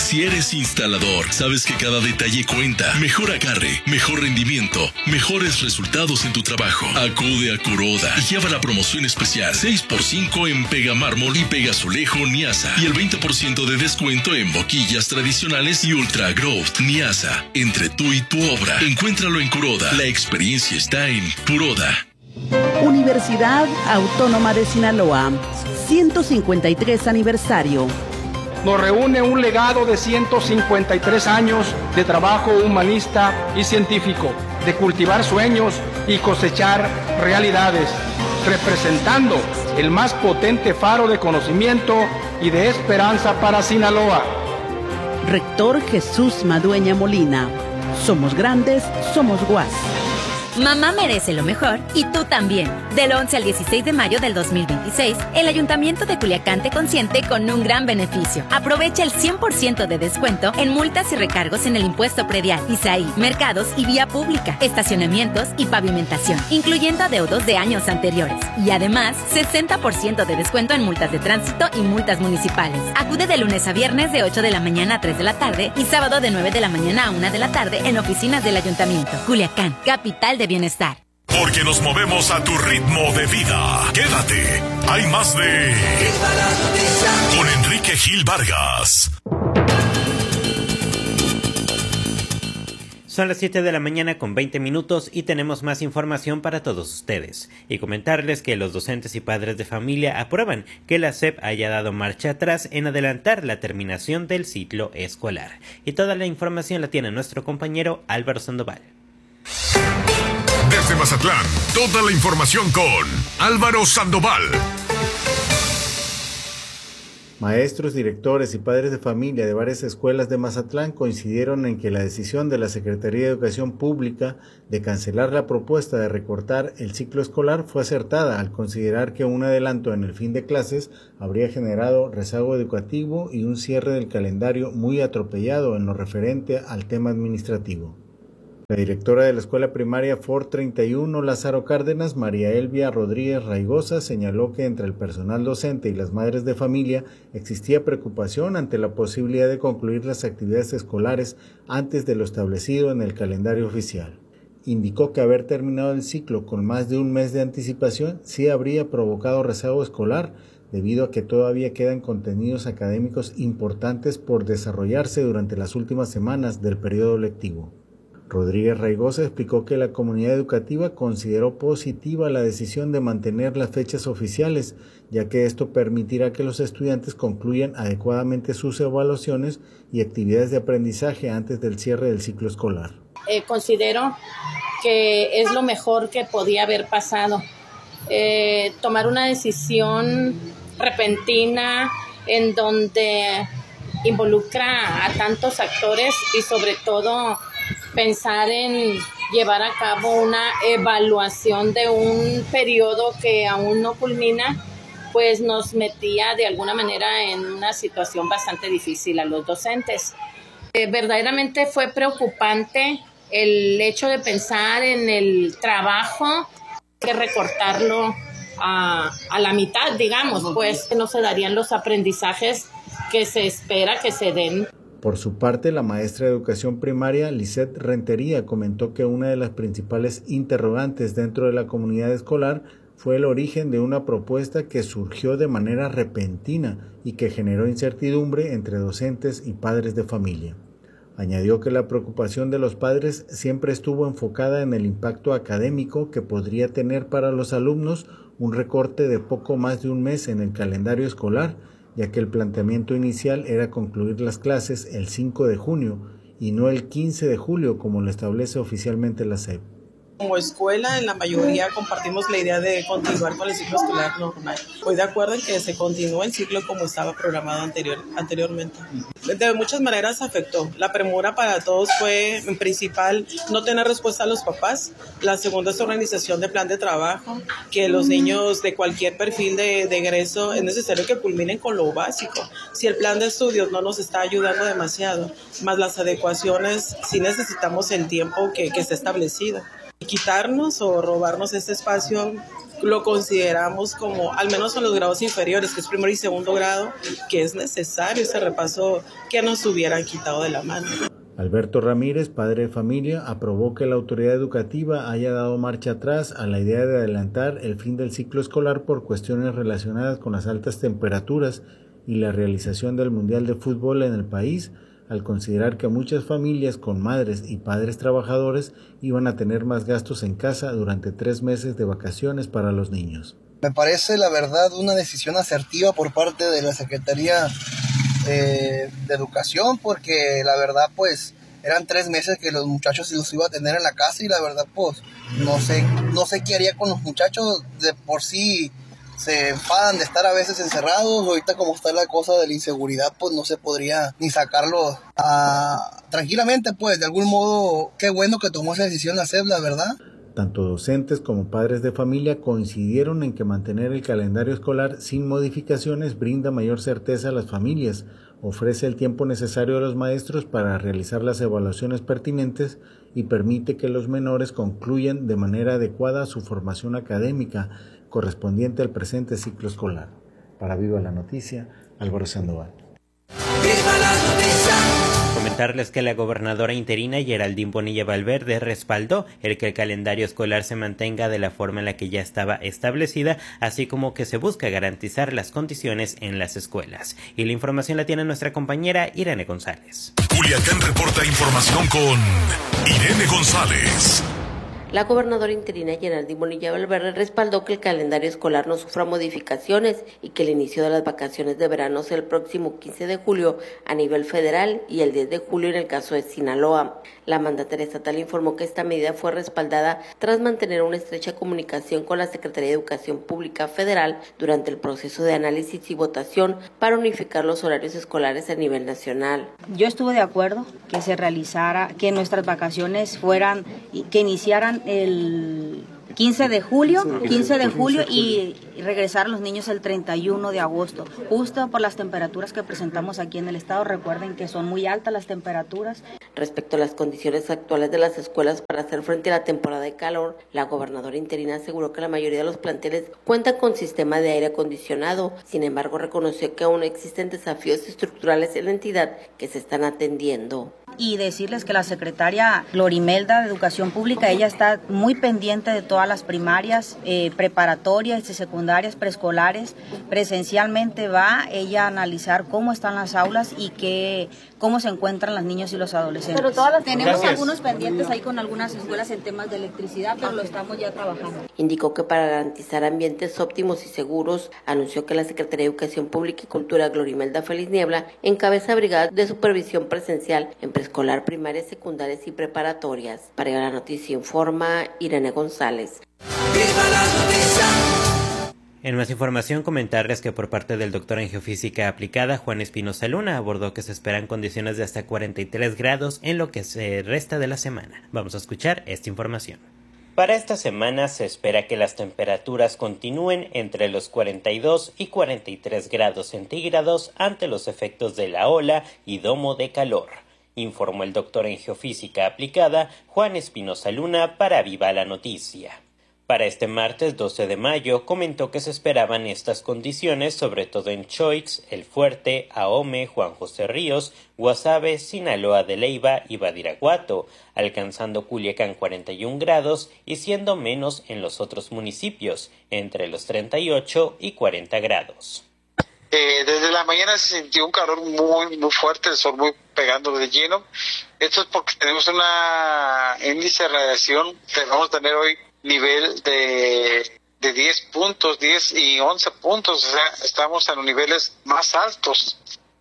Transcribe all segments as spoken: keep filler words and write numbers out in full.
Si eres instalador, sabes que cada detalle cuenta. Mejor agarre, mejor rendimiento, mejores resultados en tu trabajo. Acude a Kuroda y lleva la promoción especial seis por cinco en Pega Mármol y Pega Azulejo Niasa y el veinte por ciento de descuento en boquillas tradicionales y Ultra Growth Niasa. Entre tú y tu obra, encuéntralo en Kuroda. La experiencia está en Kuroda. Universidad Autónoma de Sinaloa, ciento cincuenta y tres aniversario. Nos reúne un legado de ciento cincuenta y tres años de trabajo humanista y científico, de cultivar sueños y cosechar realidades, representando el más potente faro de conocimiento y de esperanza para Sinaloa. Rector Jesús Madueña Molina. Somos grandes, somos U A S. Mamá merece lo mejor y tú también. Del once al dieciséis de mayo del dos mil veintiséis, el Ayuntamiento de Culiacán te consiente con un gran beneficio. Aprovecha el cien por ciento de descuento en multas y recargos en el impuesto predial, I S A I, mercados y vía pública, estacionamientos y pavimentación, incluyendo adeudos de años anteriores. Y además, sesenta por ciento de descuento en multas de tránsito y multas municipales. Acude de lunes a viernes de ocho de la mañana a tres de la tarde y sábado de nueve de la mañana a una de la tarde en oficinas del Ayuntamiento. Culiacán, capital de bienestar. Porque nos movemos a tu ritmo de vida. Quédate. Hay más de... Con Enrique Gil Vargas. Son las siete de la mañana con veinte minutos y tenemos más información para todos ustedes. Y comentarles que los docentes y padres de familia aprueban que la S E P haya dado marcha atrás en adelantar la terminación del ciclo escolar. Y toda la información la tiene nuestro compañero Álvaro Sandoval. Desde Mazatlán, toda la información con Álvaro Sandoval. Maestros, directores y padres de familia de varias escuelas de Mazatlán coincidieron en que la decisión de la Secretaría de Educación Pública de cancelar la propuesta de recortar el ciclo escolar fue acertada al considerar que un adelanto en el fin de clases habría generado rezago educativo y un cierre del calendario muy atropellado en lo referente al tema administrativo. La directora de la escuela primaria Fort treinta y uno Lázaro Cárdenas, María Elvia Rodríguez Raigosa, señaló que entre el personal docente y las madres de familia existía preocupación ante la posibilidad de concluir las actividades escolares antes de lo establecido en el calendario oficial. Indicó que haber terminado el ciclo con más de un mes de anticipación sí habría provocado rezago escolar, debido a que todavía quedan contenidos académicos importantes por desarrollarse durante las últimas semanas del periodo lectivo. Rodríguez Raigosa explicó que la comunidad educativa consideró positiva la decisión de mantener las fechas oficiales, ya que esto permitirá que los estudiantes concluyan adecuadamente sus evaluaciones y actividades de aprendizaje antes del cierre del ciclo escolar. Eh, considero que es lo mejor que podía haber pasado. Eh, tomar una decisión repentina en donde involucra a tantos actores y sobre todo pensar en llevar a cabo una evaluación de un periodo que aún no culmina, pues nos metía de alguna manera en una situación bastante difícil a los docentes. Eh, verdaderamente fue preocupante el hecho de pensar en el trabajo, que recortarlo a, a la mitad, digamos, pues que no se darían los aprendizajes que se espera que se den. Por su parte, la maestra de educación primaria, Lisette Rentería, comentó que una de las principales interrogantes dentro de la comunidad escolar fue el origen de una propuesta que surgió de manera repentina y que generó incertidumbre entre docentes y padres de familia. Añadió que la preocupación de los padres siempre estuvo enfocada en el impacto académico que podría tener para los alumnos un recorte de poco más de un mes en el calendario escolar, ya que el planteamiento inicial era concluir las clases el cinco de junio y no el quince de julio como lo establece oficialmente la S E P. Como escuela, en la mayoría compartimos la idea de continuar con el ciclo escolar normal. Estoy de acuerdo en que se continúe el ciclo como estaba programado anterior, anteriormente. De muchas maneras afectó. La premura para todos fue, en principal, no tener respuesta a los papás. La segunda es organización de plan de trabajo, que los niños de cualquier perfil de, de egreso es necesario que culminen con lo básico. Si el plan de estudios no nos está ayudando demasiado, más las adecuaciones, sí necesitamos el tiempo que, que esté establecido. Quitarnos o robarnos este espacio lo consideramos como, al menos en los grados inferiores, que es primero y segundo grado, que es necesario ese repaso que nos hubieran quitado de la mano. Alberto Ramírez, padre de familia, aprobó que la autoridad educativa haya dado marcha atrás a la idea de adelantar el fin del ciclo escolar por cuestiones relacionadas con las altas temperaturas y la realización del Mundial de Fútbol en el país, al considerar que muchas familias con madres y padres trabajadores iban a tener más gastos en casa durante tres meses de vacaciones para los niños. Me parece, la verdad, una decisión asertiva por parte de la Secretaría eh, de Educación, porque la verdad, pues, eran tres meses que los muchachos los iba a tener en la casa y la verdad, pues, no sé, no sé qué haría con los muchachos. De por sí se enfadan de estar a veces encerrados. Ahorita como está la cosa de la inseguridad, pues no se podría ni sacarlos a... tranquilamente, pues, de algún modo, qué bueno que tomó esa decisión la S E P, la verdad. Tanto docentes como padres de familia coincidieron en que mantener el calendario escolar sin modificaciones brinda mayor certeza a las familias, ofrece el tiempo necesario a los maestros para realizar las evaluaciones pertinentes y permite que los menores concluyan de manera adecuada su formación académica correspondiente al presente ciclo escolar. Para Viva la Noticia, Álvaro Sandoval. ¡Viva la noticia! Comentarles que la gobernadora interina Geraldine Bonilla Valverde respaldó el que el calendario escolar se mantenga de la forma en la que ya estaba establecida, así como que se busca garantizar las condiciones en las escuelas. Y la información la tiene nuestra compañera Irene González. Culiacán reporta información con Irene González. La gobernadora interina Geraldine Bonilla Valverde respaldó que el calendario escolar no sufra modificaciones y que el inicio de las vacaciones de verano sea el próximo quince de julio a nivel federal y el diez de julio en el caso de Sinaloa. La mandataria estatal informó que esta medida fue respaldada tras mantener una estrecha comunicación con la Secretaría de Educación Pública Federal durante el proceso de análisis y votación para unificar los horarios escolares a nivel nacional. Yo estuve de acuerdo que se realizara, que nuestras vacaciones fueran, que iniciaran el quince de julio, quince de julio y regresar a los niños el treinta y uno de agosto, justo por las temperaturas que presentamos aquí en el estado. Recuerden que son muy altas las temperaturas. Respecto a las condiciones actuales de las escuelas para hacer frente a la temporada de calor, la gobernadora interina aseguró que la mayoría de los planteles cuentan con sistema de aire acondicionado. Sin embargo, reconoció que aún existen desafíos estructurales en la entidad que se están atendiendo. Y decirles que la secretaria Glorimelda de Educación Pública, ella está muy pendiente de todas las primarias, eh, preparatorias y secundarias, preescolares. Presencialmente va ella a analizar cómo están las aulas y qué, cómo se encuentran los niños y los adolescentes. Pero todas las tenemos Gracias. algunos pendientes ahí con algunas escuelas en temas de electricidad, pero lo estamos ya trabajando. Indicó que para garantizar ambientes óptimos y seguros, anunció que la Secretaría de Educación Pública y Cultura Glorimelda Feliz Niebla encabeza brigadas de supervisión presencial en preescolar, primarias, secundarias y preparatorias. Para la noticia informa Irene González. ¡Viva la noticia! En más información, comentarles que por parte del doctor en geofísica aplicada, Juan Espinosa Luna, abordó que se esperan condiciones de hasta cuarenta y tres grados en lo que se resta de la semana. Vamos a escuchar esta información. Para esta semana se espera que las temperaturas continúen entre los cuarenta y dos y cuarenta y tres grados centígrados ante los efectos de la ola y domo de calor, informó el doctor en geofísica aplicada, Juan Espinosa Luna, para Viva la Noticia. Para este martes doce de mayo comentó que se esperaban estas condiciones sobre todo en Choix, El Fuerte, Ahome, Juan José Ríos, Guasave, Sinaloa de Leyva y Badiraguato, alcanzando Culiacán cuarenta y un grados y siendo menos en los otros municipios, entre los treinta y ocho y cuarenta grados. Eh, desde la mañana se sintió un calor muy muy fuerte, el sol muy pegando de lleno. Esto es porque tenemos una índice de radiación que vamos a tener hoy nivel de, de diez puntos, diez y once puntos, o sea, estamos en los niveles más altos,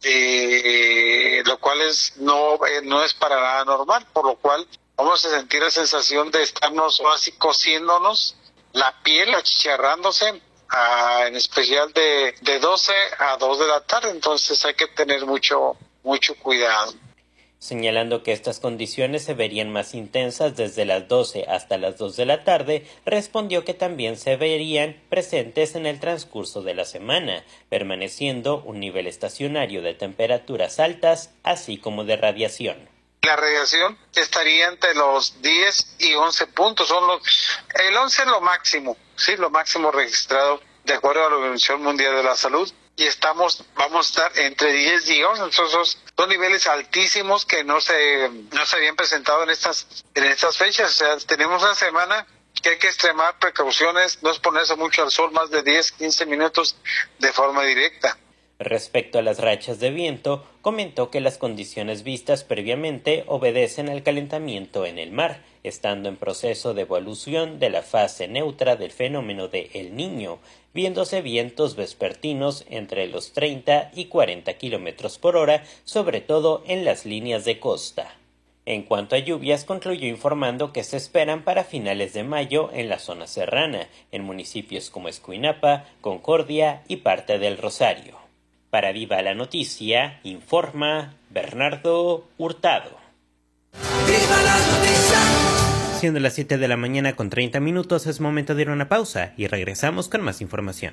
eh, lo cual es no, eh, no es para nada normal, por lo cual vamos a sentir la sensación de estarnos así cociéndonos la piel, achicharrándose, a, en especial de, de doce a dos de la tarde, entonces hay que tener mucho, mucho cuidado. Señalando que estas condiciones se verían más intensas desde las doce hasta las dos de la tarde, respondió que también se verían presentes en el transcurso de la semana, permaneciendo un nivel estacionario de temperaturas altas, así como de radiación. La radiación estaría entre los diez y once puntos, son los, el once es lo máximo, sí, lo máximo registrado de acuerdo a la Organización Mundial de la Salud. Y estamos, vamos a estar entre diez y once, entonces son niveles altísimos que no se, no se habían presentado en estas, en estas fechas. O sea, tenemos una semana que hay que extremar precauciones, no exponerse mucho al sol más de diez, quince minutos de forma directa. Respecto a las rachas de viento, comentó que las condiciones vistas previamente obedecen al calentamiento en el mar, estando en proceso de evolución de la fase neutra del fenómeno de El Niño, viéndose vientos vespertinos entre los treinta y cuarenta kilómetros por hora, sobre todo en las líneas de costa. En cuanto a lluvias, concluyó informando que se esperan para finales de mayo en la zona serrana, en municipios como Escuinapa, Concordia y parte del Rosario. Para Viva la Noticia, informa Bernardo Hurtado. ¡Viva la noticia! Siendo las siete de la mañana con treinta minutos, es momento de ir a una pausa y regresamos con más información.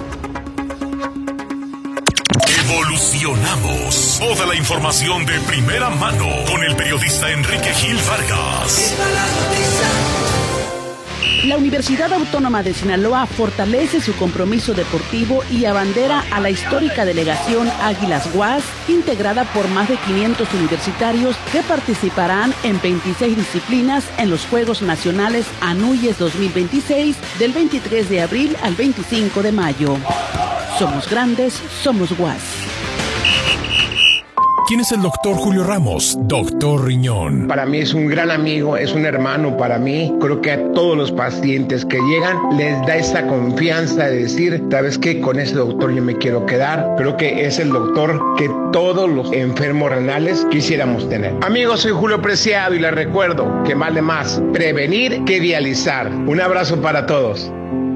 Evolucionamos. Toda la información de primera mano con el periodista Enrique Gil Vargas. ¡Viva la noticia! La Universidad Autónoma de Sinaloa fortalece su compromiso deportivo y abandera a la histórica delegación Águilas U A S, integrada por más de quinientos universitarios que participarán en veintiséis disciplinas en los Juegos Nacionales Anuyes dos mil veintiséis del veintitrés de abril al veinticinco de mayo. Somos grandes, somos U A S. ¿Quién es el doctor Julio Ramos? Doctor Riñón. Para mí es un gran amigo, es un hermano para mí. Creo que a todos los pacientes que llegan les da esa confianza de decir, ¿sabes qué? Con ese doctor yo me quiero quedar. Creo que es el doctor que todos los enfermos renales quisiéramos tener. Amigos, soy Julio Preciado y les recuerdo que vale más prevenir que dializar. Un abrazo para todos.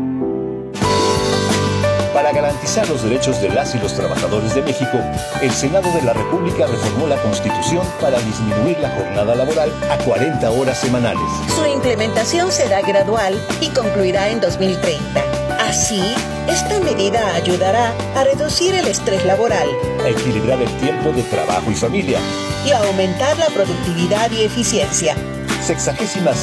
Para garantizar los derechos de las y los trabajadores de México, el Senado de la República reformó la Constitución para disminuir la jornada laboral a cuarenta horas semanales. Su implementación será gradual y concluirá en dos mil treinta. Así, esta medida ayudará a reducir el estrés laboral, a equilibrar el tiempo de trabajo y familia y a aumentar la productividad y eficiencia. Sexagésima